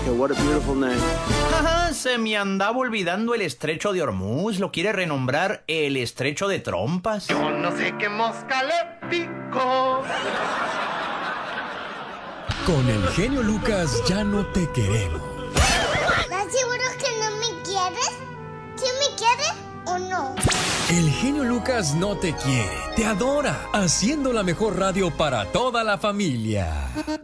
What a beautiful name. Ajá, se me andaba olvidando el estrecho de Hormuz. Lo quiere renombrar el estrecho de Trompas. Yo no sé qué mosca le picó. Con el genio Lucas ya no te queremos. ¿Estás seguro que no me quieres? ¿Sí me quieres o no? El genio Lucas no te quiere, te adora, haciendo la mejor radio para toda la familia.